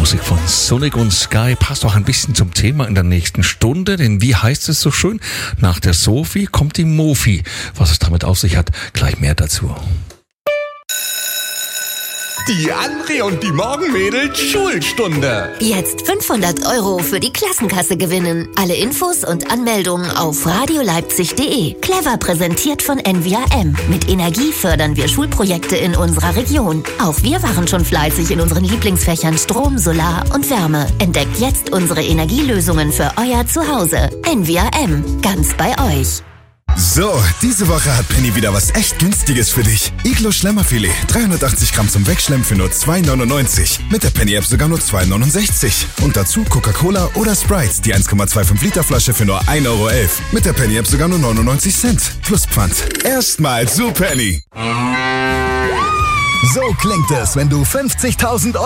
Musik von Sonic und Sky passt auch ein bisschen zum Thema in der nächsten Stunde, denn wie heißt es so schön? Nach der Sophie kommt die Mofi. Was es damit auf sich hat, gleich mehr dazu. Die André und die Morgenmädels Schulstunde. Jetzt 500 € für die Klassenkasse gewinnen. Alle Infos und Anmeldungen auf radioleipzig.de. Clever präsentiert von NVRM. Mit Energie fördern wir Schulprojekte in unserer Region. Auch wir waren schon fleißig in unseren Lieblingsfächern Strom, Solar und Wärme. Entdeckt jetzt unsere Energielösungen für euer Zuhause. NVRM. Ganz bei euch. So, diese Woche hat Penny wieder was echt Günstiges für dich. Iglo Schlemmerfilet, 380 Gramm zum Wegschlemmen für nur 2,99. Mit der Penny-App sogar nur 2,69. Und dazu Coca-Cola oder Sprite, die 1,25 Liter Flasche für nur 1,11 €. Mit der Penny-App sogar nur 99 Cent. Plus Pfand. Erstmal zu Penny. So klingt es, wenn du 50.000 €